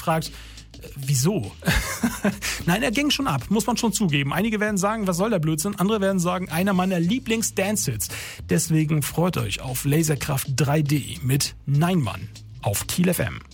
fragt, wieso? Nein, er ging schon ab, muss man schon zugeben. Einige werden sagen, was soll der Blödsinn? Andere werden sagen, einer meiner Lieblings-Dance-Hits. Deswegen freut euch auf Laserkraft 3D mit Nein Mann auf Kiel FM.